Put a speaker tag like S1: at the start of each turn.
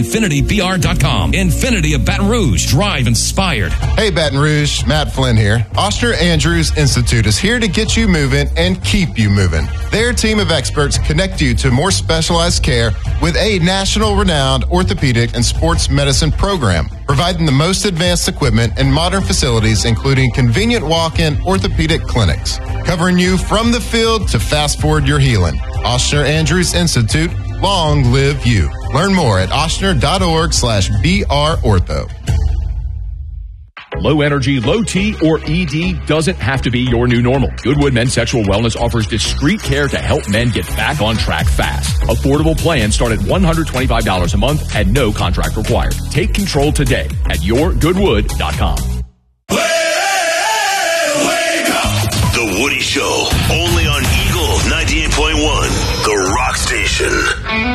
S1: InfinityBR.com. Infinity of Baton Rouge. Drive inspired.
S2: Hey, Baton Rouge. Matt Flynn here. Oster Andrews Institute is here to get you moving and keep you moving. Their team of experts connect you to more specialized care with a national-renowned orthopedic and sports medicine program, providing the most advanced equipment and modern facilities, including convenient walk-in orthopedic clinics, covering you from the field to fast-forward your healing. Oster Andrews Institute. Long live you. Learn more at ochsner.org/BRortho.
S3: Low energy, low T, or ED doesn't have to be your new normal. Goodwood Men's Sexual Wellness offers discreet care to help men get back on track fast. Affordable plans start at $125 a month and no contract required. Take control today at yourgoodwood.com.
S4: Wake up! The Woody Show, only on Eagle 98.1, the rock station.